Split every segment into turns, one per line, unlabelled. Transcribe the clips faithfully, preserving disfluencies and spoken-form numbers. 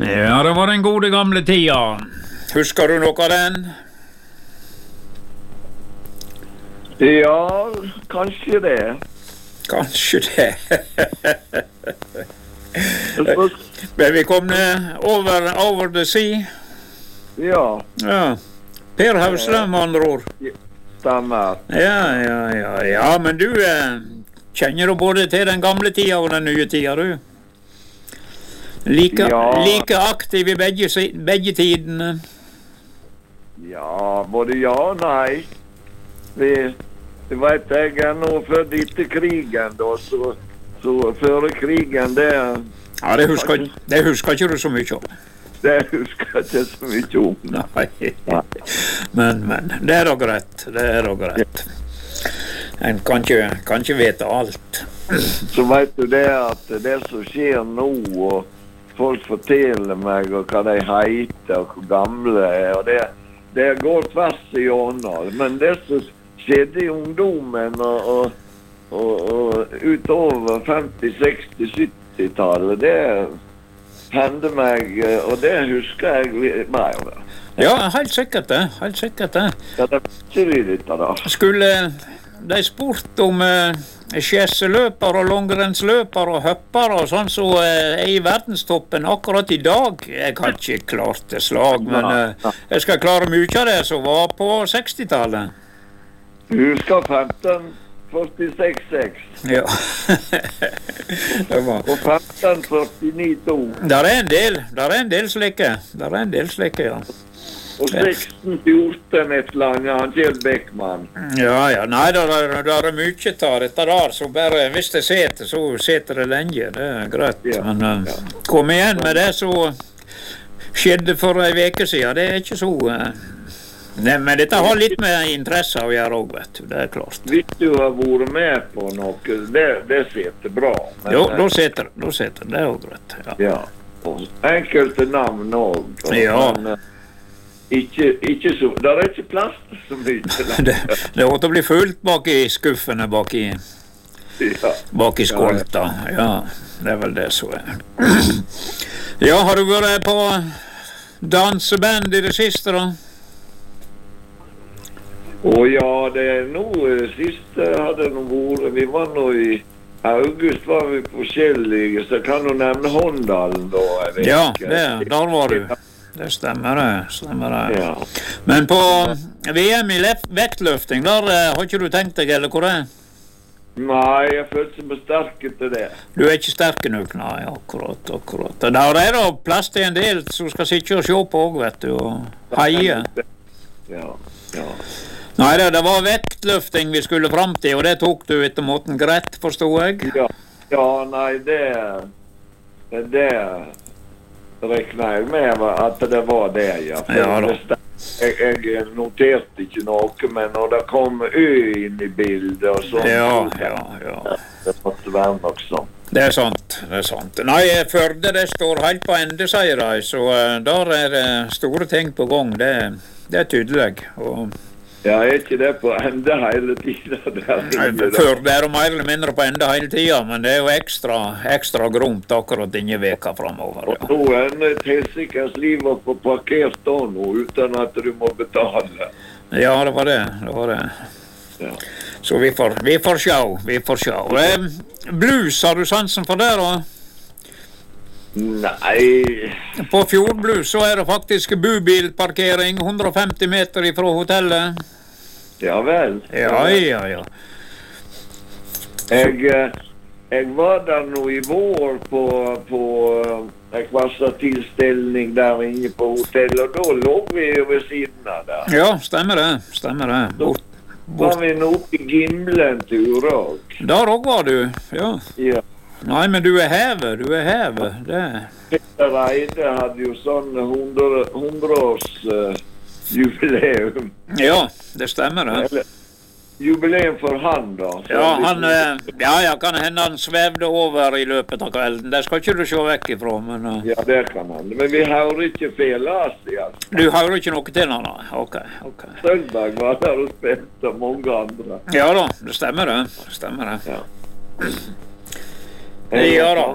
Ja, det var den gode gamle tida. Husker du noe av den?
Ja, kanskje det.
Kanskje det. Men vi kom over, over the sea.
Ja.
Ja. Per Hauslund, med andre ord.
Stemmer.
Ja, ja, ja, ja, men du eh, kjenner du både til den gamle tida og den nye tida, du? Like,
Ja.
like aktiv i begge, si- begge tidene.
Ja, både ja og nei. Vi, du vet, jeg er nå født etter krigen, da, så, så før krigen, det,
Ja, det husker, det husker ikke du så mye om.
det husker jeg ikke så mye om.
Nei. Men, men, det er da greit. Det er da greit. En kan ikke, kan ikke vite alt.
Så vet du det at det som skjer nå, og folk forteller meg og hva de heter og hvor gamle de er, og det, det går tvers igjennom. Men det som skjedde i ungdommen og, og, og, og utover femti-, seksti-, sytti-tallet, det hendte meg, og det husker jeg litt mer.
Ja, helt sikkert det. Helt sikkert det.
Ja, det er ikke litt av det.
Skulle de spurt om eh, skjesseløper og langrennsløper og høpper og sånn som så, eh, er i verdenstoppen akkurat i dag? Jeg har ikke klart det slag, men eh, jeg skal klare mye av det som var på seksti-tallet.
Du husker femten førtiseks seks
Ja. Det var.
og femten førtini to
Der er en del, der er en del slike. Der er en del slike, ja.
og seksten fjorten et eller annet, han Kjell Beckmann.
Ja, ja, nei, der er, der er mye av dette der, så bare, hvis det seter, så seter det lenge, det er greit.
Ja,
Men uh,
ja.
kom igjen med det som skjedde for en veke siden, det er ikke så... Uh, nei, men dette har litt med interesse å gjøre også, vet du, det er klart.
Hvis du har vært med på noe, det, det setter bra. Men,
Jo, da seter det, da seter det, det er jo greit, ja.
ja. Og enkelte navn også.
Ja.
Men, uh, ikke, ikke så, der er ikke plass til så mye.
Det, det åtte å bli fullt bak i skuffene, bak i,
Ja.
bak i skolta, ja, det er vel det som er. Ja, har du vært på danseband i det siste da?
Å ja, det er nå eh, sist eh, hadde det nå vært, vi var nå i august var vi på forskjellige, så kan du nevne Håndalen da, jeg vet
Ja,
ikke.
det, der var du. Det stemmer det, stemmer det.
Ja.
Men på V M i lef- vektløfting, der eh, har ikke du tenkt deg, eller hvor det er?
Nei, jeg følte meg sterk til det.
Du er ikke sterk nok, nei, akkurat, akkurat. Der er det plass til en del som skal sitte og se på også, vet du, og heie.
Ja, ja.
Nei, det, det var vektløfting vi skulle frem til, og det tok du etter måten greit, forstod jeg.
Ja, ja nei, det, det rekner jeg med at det var det, ja. For
Ja da.
det stem- jeg, jeg noterte ikke noe, men når det kom ø inn i bildet og sånn,
Ja,
så-
ja, ja.
det måtte være noe sånt.
Det er sant, det er sant. Nei, Førde det står helt på ende, sier de, så uh, der er det store ting på gang, det, det er tydelig. Og
Ja, er ikke det på enda hele tiden?
Førde er jo mer eller mindre på ende hele tiden, men det er jo ekstra, ekstra gromt akkurat denne veka fremover.
Og
Ja.
nå er det et helsikes liv å få parkert da nå, uten at du må betale.
ja, det var det, det var det.
Ja.
Så vi får, vi får se, vi får se. Eh, blues, har du sansen for det da?
Nei,
På Fjordblues så er det faktisk bubilparkering hundre og femti meter ifra hotellet.
ja vel.
Ja, ja, ja.
Jeg, eh, jeg var der nå i vår på, på eh, en kvartatilstelning der inne på hotellet, og da lå vi jo ved siden av der.
Ja, stemmer det, stemmer det. Bort,
Var
bort.
vi nå oppe i Gimlen til Urag.
Der også var du, ja.
Ja.
Nei, men du er hevet, du er hevet, det.
Peter Eide hadde jo sånn hundre, hundreårs uh, jubileum.
Ja, det stemmer det.
Eller, jubileum for han da. Så
Ja,
vi-
han, eh, ja, ja, kan hende han svevde over i løpet av kvelden. Det skal ikke du se vekk ifra, men eh,
Ja, det kan han. Men vi hører ikke felas i alt.
du hører ikke noe til han, nei. Ok, ok.
Sølberg var der og spilte, og mange andre.
Ja da, det stemmer det, det stemmer det.
Ja.
Ja da.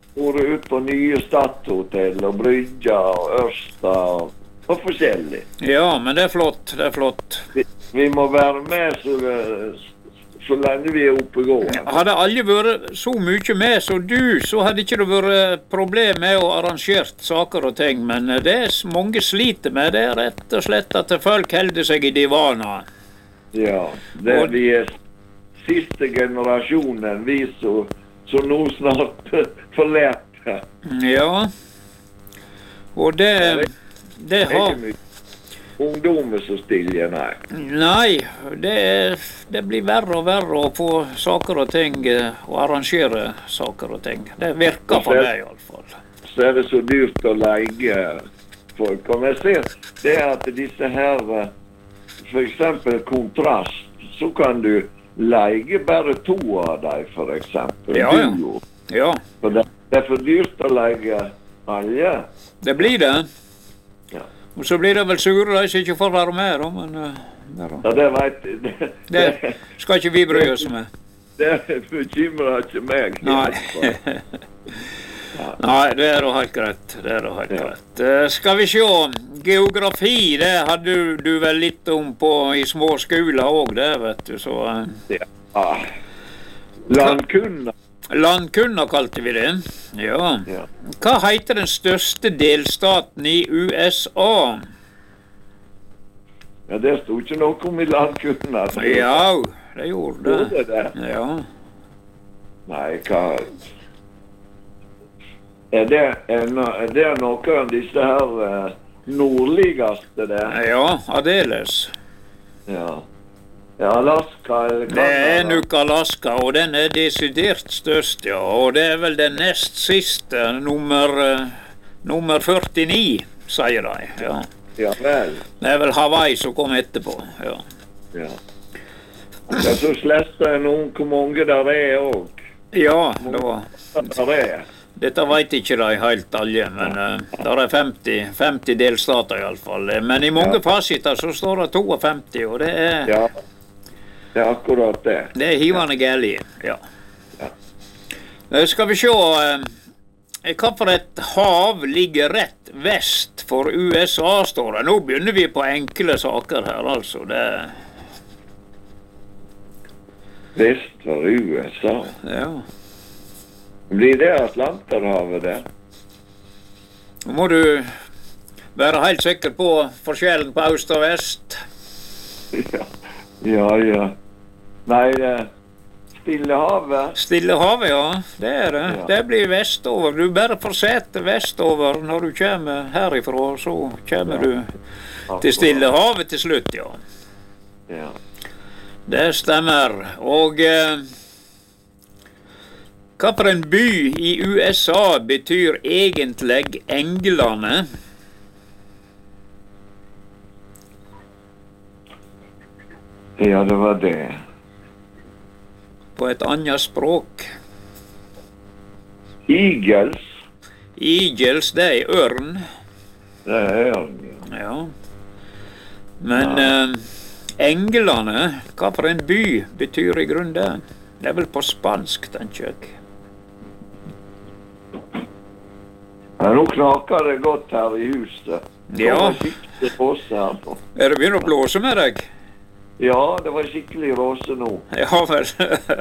vært ut på nye Stadshotell og Brygja og Ørsta og, og forskjellig.
Ja, men det er flott, det er flott.
Vi, vi må være med så, så lenge vi er oppe i gården.
Hadde alle vært så mye med som du, så hadde ikke det vært problem med å arrangere saker og ting, men det er mange sliter med, det er rett og slett at folk holder seg i divana.
Ja, det er vi er siste generasjonen, vi så, så nå snart forlærte.
Ja, og det, det har...
Ungdommer som stiller, nei.
Nei, det, det blir verre og verre å få saker og ting, å arrangere saker og ting. Det virker for meg i alle fall.
Så er det så dyrt å leie folk. Og jeg ser det at disse her, for eksempel kontrast, så kan du leie bare to av dem, for eksempel.
Ja, ja. Ja.
For det, det er for dyrt å leie alle.
Det blir det.
Ja.
Og så blir det vel sure, de som ikke får være med, da, men... Uh,
ja, det vet jeg. Det,
det skal ikke vi bry oss med.
Det bekymrer ikke meg.
Nei. Nei, det er da helt greit. Det er da helt ja. greit. Uh, skal vi se, geografi, det hadde du, du vel litt om på i små skoler også, det vet du, så... Uh,
ja. Landkunna.
Landkunna kalte vi det. Ja.
Ja.
Hva heter den største delstaten i U S A?
Ja, det stod ikke noe om i landkunna.
Ja, det gjorde det.
Gjorde det?
Ja.
Nei, hva... Er det, er, er det noe av disse her uh, nordligste der?
Ja, Adeles.
Ja. Ja, Alaska eller Canada.
Det er nok Alaska, og den er desidert størst, ja. Og det er vel den nest siste, nummer, uh, nummer førtini, sier de. Ja.
Ja vel.
Det er vel Hawaii som kom etterpå, ja.
Ja. Ja, så sleste jeg noen hvor mange der er også.
Ja, det var...
Der er.
Dette vet ikke de helt alle, men uh, der er femti, femti delstater i alle fall. Men i mange ja. fasiter så står det femtito, og det er...
Ja. Det er akkurat det.
Det er hivende gærlig, ja.
Ja.
Uh, skal vi se, uh, hva for et hav ligger rett vest for U S A, står det. Nå begynner vi på enkle saker her, altså. Det...
Vest for U S A?
Ja.
Blir det Atlanterhavet der?
Nå må du være helt sikker på forskjellen på øst og vest.
Ja, ja. ja. Nei, det Stillehavet.
Stillehavet, ja. Det er det.
Ja.
Det blir vestover. Du bare får sete vestover når du kommer herifra, så kommer
ja.
du til Stillehavet til slutt, ja.
Ja.
Det stemmer. Og... Eh, hva for en by i U S A betyr egentlig Englene?
Ja, det var det.
På et annet språk.
Eagles.
Eagles, det er ørn.
Det er ørn, ja.
Ja. Men ja. Eh, Englene, hva for en by betyr i grunnen det? Det er vel på spansk, tenker jeg.
Ja, nå knaker det godt her i huset.
Ja.
Det var skikkelig råse her på.
Er det begynner å blåse med deg?
Ja, det var skikkelig råse nå.
Ja vel.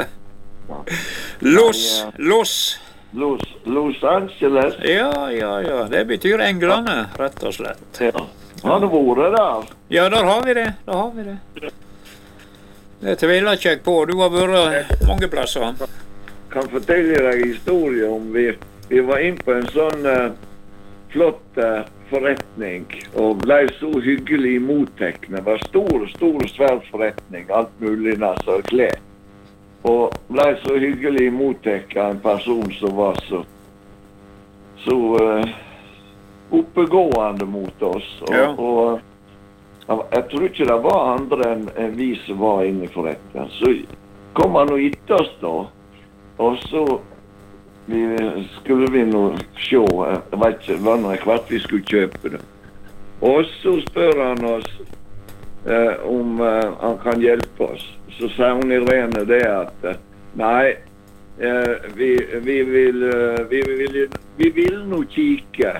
Los, Los.
Los, Los Angeles.
Ja, ja, ja. Det betyr Englene, rett og slett.
Ja. Har det vært der?
Ja, der har vi det. Der har vi det. Det tviler ikke jeg på. Du har vært mange plasser.
Kan fortelle deg historie om vi... Vi var inn på en sånn uh, flott uh, forretning, og ble så hyggelig mottatt. Det var stor, stor, svær forretning, alt mulig nass og klær. Og ble så hyggelig mottatt av en person som var så, så uh, oppegående mot oss. Og,
ja.
og uh, jeg tror ikke det var andre enn en vi som var inne i forretningen. Så kom han og gitt oss da, og så Vi, skulle vi nå se, jeg vet ikke, det var noe kvart vi skulle kjøpe det. Og så spør han oss eh, om eh, han kan hjelpe oss. Så sa hun Irene det at, eh, nei, eh, vi, vi, vil, eh, vi, vil, vi vil nå kikke.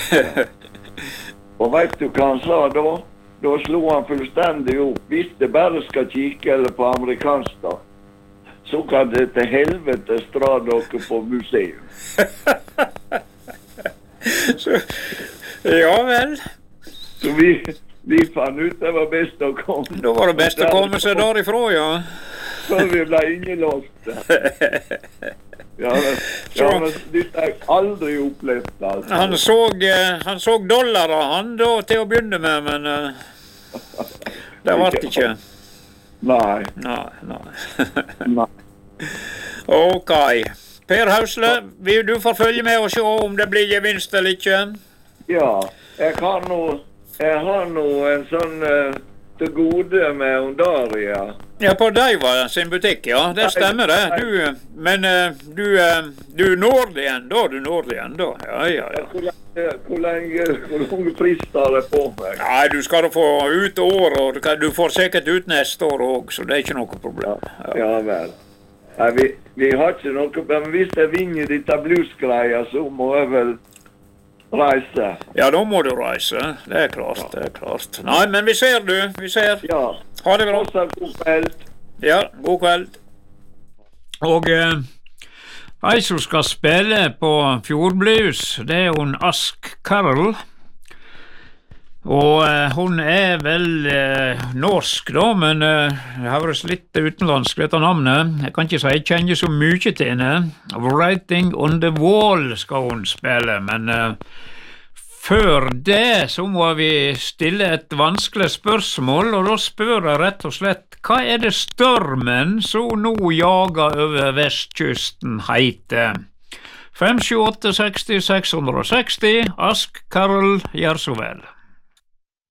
Og vet du hva han sa da? Da slo han fullstendig opp. Hvis det bare skal kikke eller på amerikansk da, så kan det til helvete dra dere på museum.
Så, ja vel.
Så vi, vi fann ut det var best å komme.
Da var det best å komme seg derifra, ja.
Så vi ble innelåste. Ja, men, ja, men dette har jeg aldri opplevd, altså.
Han så, han så dollarer, han da, til å begynne med, men uh, det var det ikke.
Nei.
Nei, nei.
Nei.
Ok. Per Hausle, vil du får følge med og se om det blir gevinst eller ikke?
Ja, jeg har nå, jeg har nå en sånn uh, til gode med Ondaria.
Ja, på Deiva sin butikk, ja. Det stemmer det. Du, men uh, du, uh, du når det igjen da, du når det igjen da. Ja, ja, ja.
Hvor lenge, hvor lenge, hvor lenge frister det på meg?
Nei, du skal da få ut år, og du, kan, du får sikkert ut neste år også, så det er ikke noe problem.
Ja, ja vel. Nei, vi, vi har ikke noe, men hvis jeg vinner dette bluesgreia, så må jeg vel reise.
Ja, da må du reise. Det er klart, det er klart. Nei, men vi ser du, vi ser.
Ja.
Ha det bra.
Også god kveld.
Ja, god kveld. Og eh, ei som skal spille på Fjordblues, det er hun Ask Carroll. Og eh, hun er vel eh, norsk da, men eh, det høres litt utenlandsk, vet du navnet. Jeg kan ikke si jeg kjenner så mye til henne. Writing on the Wall skal hun spille, men eh, før det så må vi stille et vanskelig spørsmål, og da spør jeg rett og slett, hva er det stormen som nå jager over vestkysten heiter? fem sju åtte seks seks seks seks, Ask Carroll, gjør så vel.